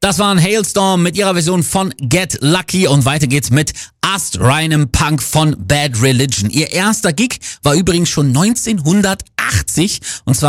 Das waren Halestorm mit ihrer Version von Get Lucky und weiter geht's mit Ast Rhyme Punk von Bad Religion. Ihr erster Gig war übrigens schon 1980 und zwar